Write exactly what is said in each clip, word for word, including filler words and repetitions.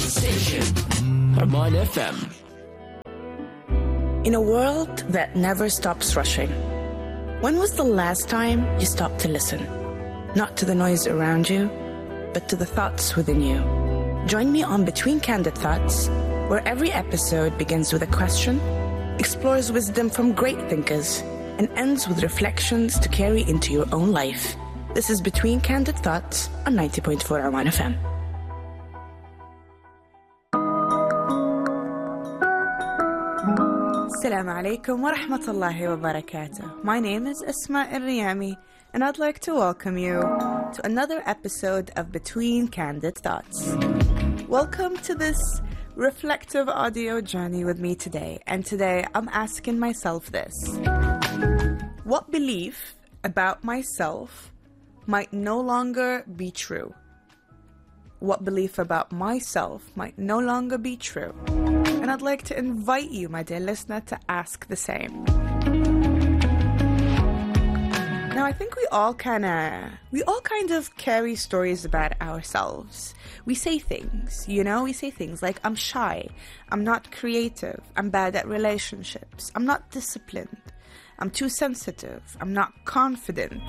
Station Arman F M. In a world that never stops rushing, when was the last time you stopped to listen? Not to the noise around you, but to the thoughts within you. Join me on Between Candid Thoughts, where every episode begins with a question, explores wisdom from great thinkers, and ends with reflections to carry into your own life. This is Between Candid Thoughts on ninety point four Arman F M. Assalamu alaikum wa rahmatullahi wa barakatuh. My name is Asma Al-Riyami, and I'd like to welcome you to another episode of Between Candid Thoughts. Welcome to this reflective audio journey with me today, and today I'm asking myself this. What belief about myself might no longer be true? What belief about myself might no longer be true? And I'd like to invite you, my dear listener, to ask the same. Now, I think we all kind of, we all kind of carry stories about ourselves. We say things, you know, we say things like, I'm shy, I'm not creative, I'm bad at relationships, I'm not disciplined, I'm too sensitive, I'm not confident.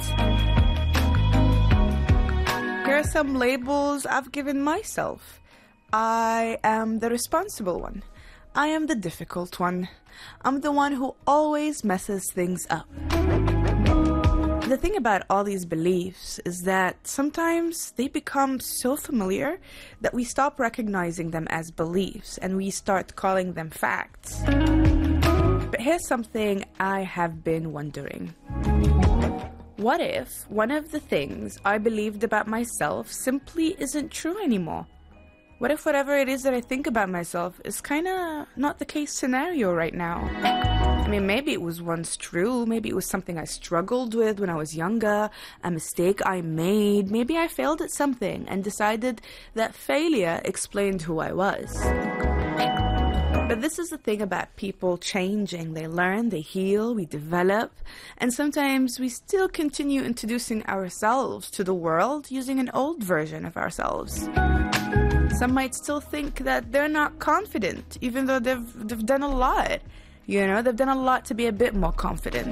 Here are some labels I've given myself. I am the responsible one. I am the difficult one. I'm the one who always messes things up. The thing about all these beliefs is that sometimes they become so familiar that we stop recognizing them as beliefs and we start calling them facts. But here's something I have been wondering. What if one of the things I believed about myself simply isn't true anymore? What if whatever it is that I think about myself is kind of not the case scenario right now? I mean, maybe it was once true, maybe it was something I struggled with when I was younger, a mistake I made, maybe I failed at something and decided that failure explained who I was. But this is the thing about people changing. They learn, they heal, we develop, and sometimes we still continue introducing ourselves to the world using an old version of ourselves. Some might still think that they're not confident, even though they've, they've done a lot. You know, they've done a lot to be a bit more confident.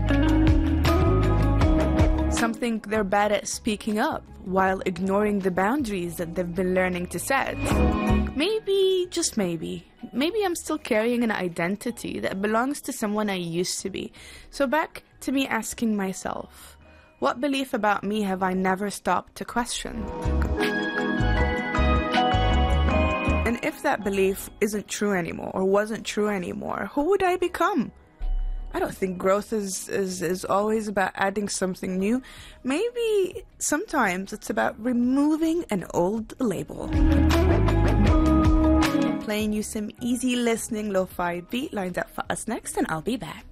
Some think they're bad at speaking up while ignoring the boundaries that they've been learning to set. Maybe, just maybe, maybe I'm still carrying an identity that belongs to someone I used to be. So back to me asking myself, what belief about me have I never stopped to question? And if that belief isn't true anymore or wasn't true anymore, who would I become? I don't think growth is, is, is always about adding something new. Maybe sometimes it's about removing an old label. Playing you some easy listening lo-fi beat lined up for us next, and I'll be back.